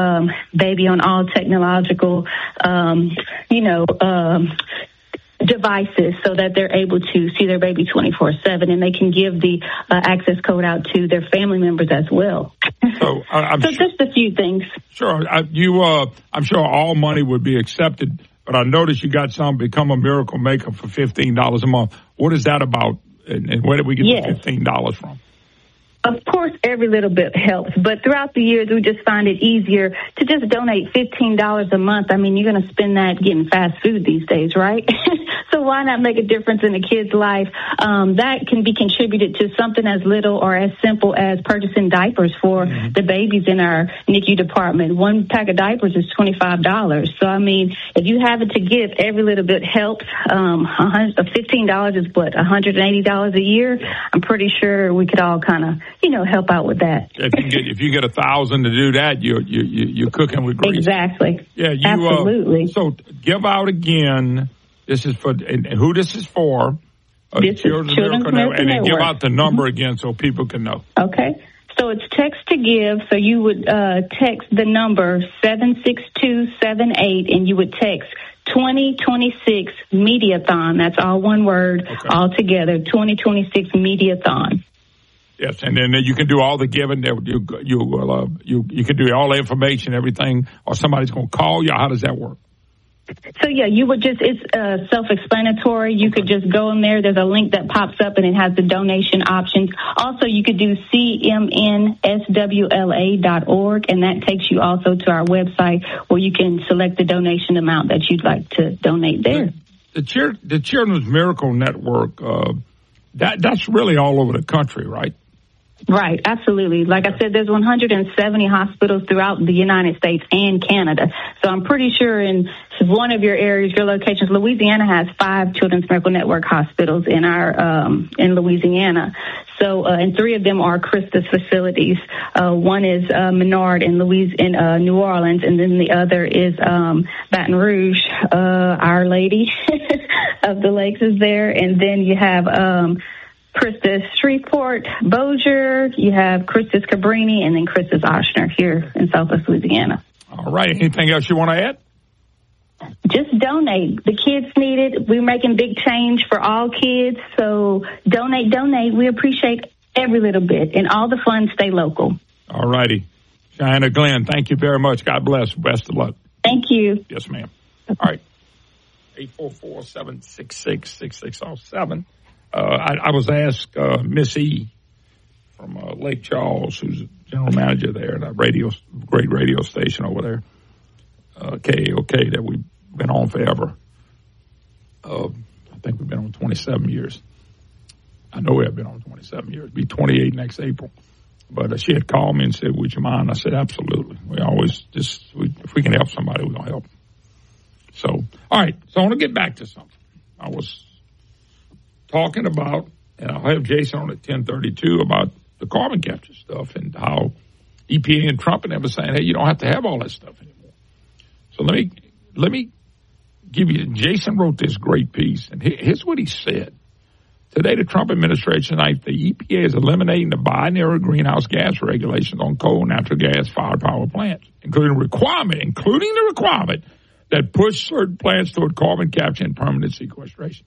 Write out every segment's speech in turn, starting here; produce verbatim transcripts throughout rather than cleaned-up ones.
um, baby on all technological, um, you know, um, devices so that they're able to see their baby twenty-four seven, and they can give the uh, access code out to their family members as well. So, uh, I'm so sure, just a few things. Sure. I, you, uh, I'm sure all money would be accepted, but I noticed you got some Become a Miracle Maker for fifteen dollars a month. What is that about, and, and where did we get yes. the fifteen dollars from? Of course, every little bit helps, but throughout the years, we just find it easier to just donate fifteen dollars a month. I mean, you're going to spend that getting fast food these days, right? So why not make a difference in a kid's life? Um, that can be contributed to something as little or as simple as purchasing diapers for mm-hmm. the babies in our N I C U department. One pack of diapers is twenty-five dollars. So, I mean, if you have it to give, every little bit helps. Um, fifteen dollars is what, one hundred eighty dollars a year? I'm pretty sure we could all kind of, you know, help out with that. If you get, if you get a thousand to do that, you you you you're cooking with grease. Exactly. Yeah, you absolutely. Uh, so give out again. This is for and who this is for? Uh, this Children's, is Children's Miracle Network, and then Network. give out the number again so people can know. Okay. So it's text to give. So you would uh, text the number seven six two seven eight, and you would text twenty twenty-six Mediathon. That's all one word, okay. all together. twenty twenty-six Mediathon. Yes, and then you can do all the giving. You you uh, you you can do all the information, everything, or somebody's going to call you. How does that work? So, yeah, you would just, it's uh, self-explanatory. You could just go in there. There's a link that pops up, and it has the donation options. Also, you could do C M N S W L A dot org, and that takes you also to our website where you can select the donation amount that you'd like to donate there. The, the, Cheer, the Children's Miracle Network, uh, that that's really all over the country, right? Right, absolutely. Like I said, there's one hundred seventy hospitals throughout the United States and Canada. So I'm pretty sure in one of your areas, your locations, Louisiana has five Children's Miracle Network hospitals in our um, in Louisiana. So uh, and three of them are Christus facilities. Uh, one is uh, Menard in Louis in uh, New Orleans, and then the other is um, Baton Rouge. Uh, Our Lady of the Lakes is there, and then you have. Um, Christus Shreveport, Bossier, you have Christus Cabrini, and then Christus Ochsner here in Southwest Louisiana. All right. Anything else you want to add? Just donate. The kids need it. We're making big change for all kids, so donate, donate. We appreciate every little bit, and all the funds stay local. All righty. China Glenn, thank you very much. God bless. Best of luck. Thank you. Yes, ma'am. All right. eight four four, seven six six, six six zero seven. Uh, I, I was asked, uh, Miss E from uh, Lake Charles, who's general manager there at a radio, great radio station over there, uh, K A O K, that we've been on forever. Uh, I think we've been on twenty-seven years. I know we have been on twenty-seven years. It'll be twenty-eight next April. But uh, she had called me and said, would you mind? I said, absolutely. We always just, we, if we can help somebody, we're going to help them. So, all right. So I want to get back to something. I was talking about, and I'll have Jason on at ten thirty-two about the carbon capture stuff and how E P A and Trump and them were saying, hey, you don't have to have all that stuff anymore. So let me let me give you, Jason wrote this great piece, and here's what he said. Today, the Trump administration announced the E P A is eliminating the binary greenhouse gas regulations on coal, natural gas, fired power plants, including requirement, including the requirement that push certain plants toward carbon capture and permanent sequestration.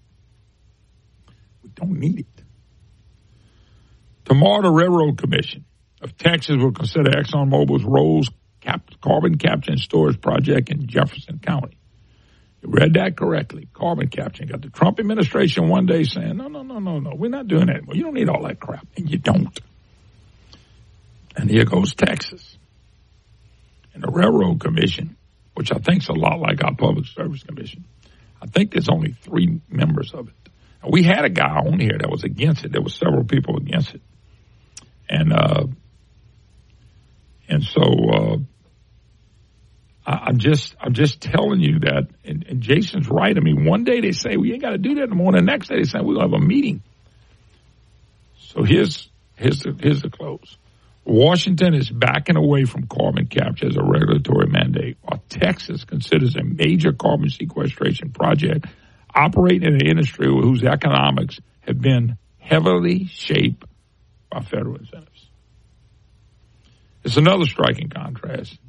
Don't need it. Tomorrow, the Railroad Commission of Texas will consider ExxonMobil's Rose cap- carbon capture and storage project in Jefferson County. You read that correctly. Carbon capture. You got the Trump administration one day saying, no, no, no, no, no, we're not doing that. Well, you don't need all that crap. And you don't. And here goes Texas. And the Railroad Commission, which I think is a lot like our Public Service Commission, I think there's only three members of it. We had a guy on here that was against it. There were several people against it. And uh, and so uh, I, I'm just I'm just telling you that, and, and Jason's right. I mean, one day they say, we ain't got to do that anymore. The next day they say, we're going to have a meeting. So here's, here's, the, here's the close. Washington is backing away from carbon capture as a regulatory mandate, while Texas considers a major carbon sequestration project operating in an industry whose economics have been heavily shaped by federal incentives. It's another striking contrast.